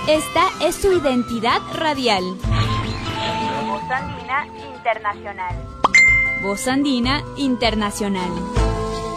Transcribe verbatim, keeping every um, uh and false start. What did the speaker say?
Esta es su identidad radial. Voz Andina Internacional. Voz Andina Internacional.